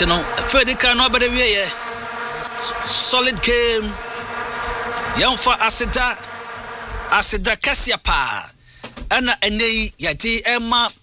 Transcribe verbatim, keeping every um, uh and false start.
enti no Fedi kan no abere wie solid game yamfa aseda aseda kasia pa ana enei yati ema